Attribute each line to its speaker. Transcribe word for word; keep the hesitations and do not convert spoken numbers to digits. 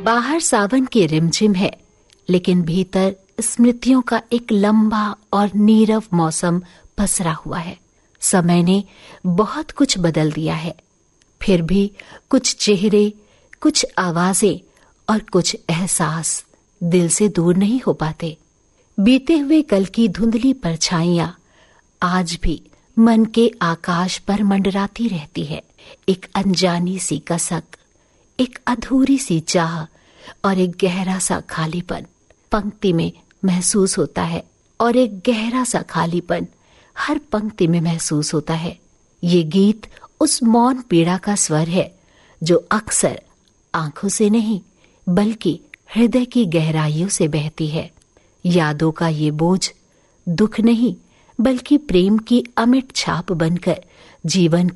Speaker 1: बाहर सावन की रिमझिम है, लेकिन भीतर स्मृतियों का एक लंबा और नीरव मौसम पसरा हुआ है। समय ने बहुत कुछ बदल दिया है, फिर भी कुछ चेहरे, कुछ आवाजें और कुछ एहसास दिल से दूर नहीं हो पाते। बीते हुए कल की धुंधली परछाइयां आज भी मन के आकाश पर मंडराती रहती है। एक अनजानी सी कसक, एक अधूरी सी चाह और एक गहरा सा खालीपन पंक्ति में महसूस होता है, और एक गहरा सा खालीपन हर पंक्ति में महसूस होता है। ये गीत उस मौन पीड़ा का स्वर है जो अक्सर आंखों से नहीं बल्कि हृदय की गहराइयों से बहती है। यादों का ये बोझ दुख नहीं बल्कि प्रेम की अमिट छाप बनकर जीवन